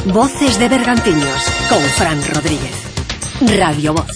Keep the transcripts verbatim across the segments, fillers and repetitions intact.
Voces de Bergantiños con Fran Rodríguez. Radio Voz.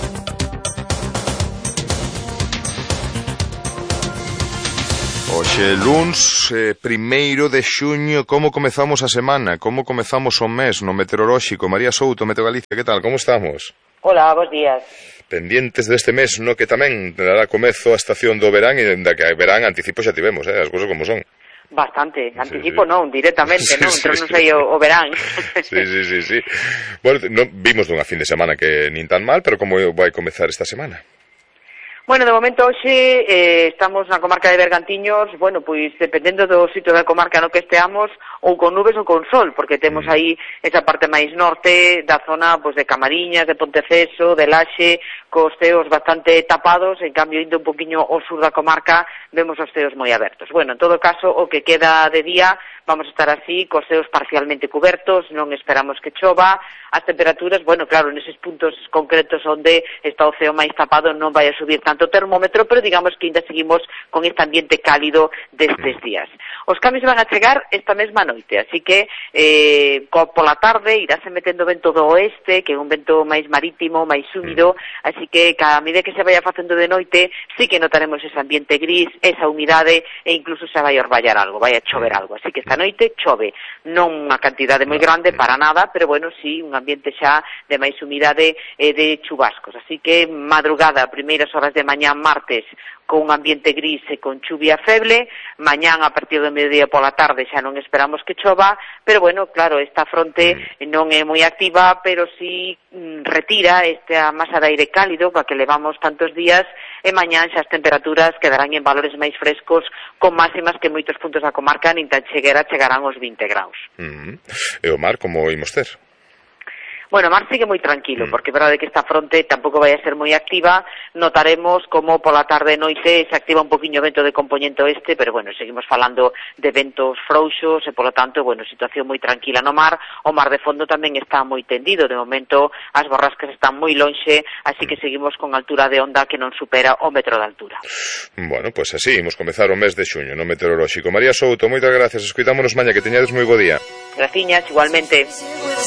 Hoxe luns, eh, primeiro de xuño, como comezamos a semana, como comezamos o mes no meteorolóxico. María Souto, Meteo Galicia, que tal, como estamos? Hola, bons días. Pendientes deste mes, no que tamén dará comezo a estación do verán, e da que verán anticipo xa tivemos, eh, as cousas como son. Bastante, anticipo sí, sí. non, directamente, sí, non, sí, entón non sí. sei o, o verán. Sí, sí, sí, sí. Bueno, no, vimos dunha fin de semana que nin tan mal, pero como vai comezar esta semana? Bueno, de momento hoxe eh, estamos na comarca de Bergantiños, bueno, pois dependendo do sitio da comarca no que esteamos, ou con nubes ou con sol, porque temos aí esa parte máis norte da zona pois de Camariñas, de Ponteceso, de Laxe, cos ceos bastante tapados, en cambio indo un poquinho ao sur da comarca vemos os ceos moi abertos. Bueno, en todo caso, o que queda de día vamos a estar así, cos ceos parcialmente cubertos, non esperamos que chova, as temperaturas, bueno, claro, neses puntos concretos onde está o ceo máis tapado non vai a subir tanto o termómetro, pero digamos que ainda seguimos con este ambiente cálido destes días. Os cambios van a chegar esta mesma noite, así que eh, pola tarde irase metendo vento do oeste, que é un vento máis marítimo, máis húmido, así que cada medida que se vaya facendo de noite, sí que notaremos ese ambiente gris, esa humidade, e incluso se vai orballar algo, vai a chover algo, así que esta noite chove, non unha cantidade moi grande para nada, pero bueno, sí, un ambiente xa de máis humidade e de chubascos, así que madrugada, primeiras horas de mañán martes, con un ambiente gris e con chuvia feble, mañán a partir do mediodía pola tarde xa non esperamos que chova, pero bueno, claro, esta fronte non é moi activa, pero sí mm, retira esta masa de aire cálido para que levamos tantos días, e mañán xa as temperaturas quedarán en valores máis frescos, con máximas que en moitos puntos da comarca nin tan cheguera chegarán aos vinte graus. Mm. E o mar, como imos ter? Bueno, o mar sigue moi tranquilo, mm. porque é verdade que esta fronte tampouco vai a ser moi activa. Notaremos como pola tarde e noite se activa un poquinho o vento de compoñente oeste, pero bueno, seguimos falando de ventos frouxos e, polo tanto, bueno, situación moi tranquila no mar. O mar de fondo tamén está moi tendido. De momento, as borrascas están moi lonxe, así que seguimos con altura de onda que non supera o metro de altura. Bueno, pois pues así, imos comezar o mes de xuño no meteorolóxico. María Souto, moitas gracias. Escoitámonos maña, que teñades moi bo día. Graciñas, igualmente.